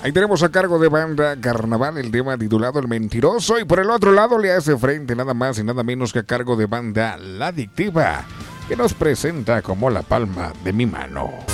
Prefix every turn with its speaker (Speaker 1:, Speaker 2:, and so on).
Speaker 1: Ahí tenemos a cargo de Banda Carnaval el tema titulado El Mentiroso. Y por el otro lado le hace frente nada más y nada menos que a cargo de Banda La Adictiva, que nos presenta Como la palma de mi mano.